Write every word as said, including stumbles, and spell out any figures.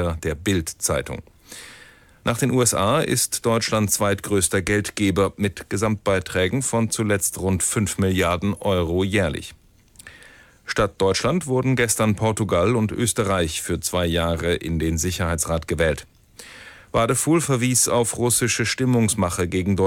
Leiter der Bild-Zeitung. Nach den U S A ist Deutschland zweitgrößter Geldgeber mit Gesamtbeiträgen von zuletzt rund fünf Milliarden Euro jährlich. Statt Deutschland wurden gestern Portugal und Österreich für zwei Jahre in den Sicherheitsrat gewählt. Wadephul verwies auf russische Stimmungsmache gegen Deutschland.